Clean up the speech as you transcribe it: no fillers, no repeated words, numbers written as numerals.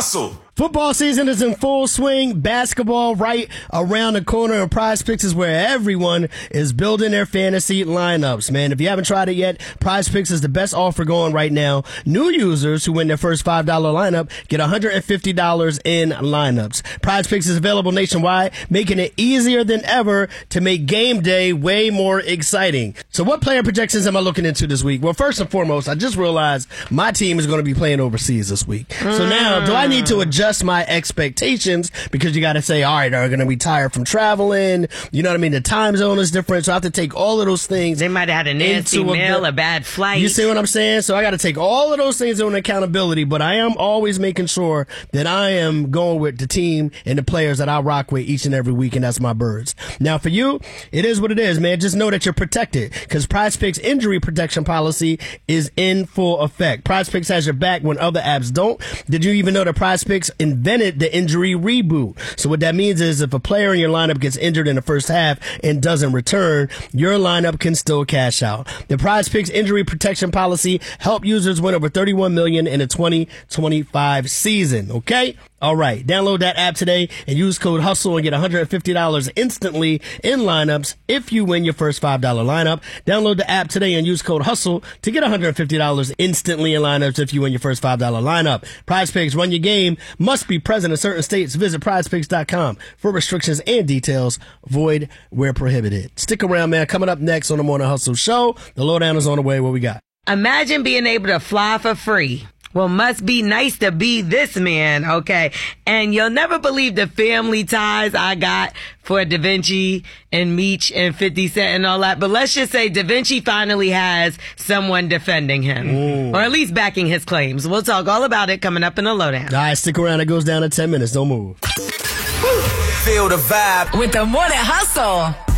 Hustle. Football season is in full swing. Basketball right around the corner. And Prize Picks is where everyone is building their fantasy lineups, man. If you haven't tried it yet, Prize Picks is the best offer going right now. New users who win their first $5 lineup get $150 in lineups. Prize Picks is available nationwide, making it easier than ever to make game day way more exciting. So what player projections am I looking into this week? Well, first and foremost, I just realized my team is going to be playing overseas this week. So now, do I need to adjust my expectations? Because you got to say, all right, are going to be tired from traveling? You know what I mean? The time zone is different, so I have to take all of those things. They might have had a nasty meal, a bad flight. You see what I'm saying? So I got to take all of those things on accountability, but I am always making sure that I am going with the team and the players that I rock with each and every week, and that's my birds. Now, for you, it is what it is, man. Just know that you're protected, because Prize Picks injury protection policy is in full effect. Prize Picks has your back when other apps don't. Did you even know that Prize Picks invented the injury reboot? So what that means is if a player in your lineup gets injured in the first half and doesn't return, your lineup can still cash out. The Prize Picks injury protection policy helped users win over $31 million in the 2025 season. Okay? All right. Download that app today and use code HUSTLE and get $150 instantly in lineups if you win your first $5 lineup. Download the app today and use code HUSTLE to get $150 instantly in lineups if you win your first $5 lineup. Prize Picks, run your game. Must be present in certain states. Visit prizepicks.com for restrictions and details. Void where prohibited. Stick around, man. Coming up next on the Morning Hustle Show, the lowdown is on the way. What we got? Imagine being able to fly for free. Well, must be nice to be this man, okay? And you'll never believe the family ties I got for Da Vinci and Meech and 50 Cent and all that. But let's just say Da Vinci finally has someone defending him. Or at least backing his claims. We'll talk all about it coming up in the lowdown. All right, stick around. It goes down in 10 minutes. Don't move. Feel the vibe with the Morning Hustle.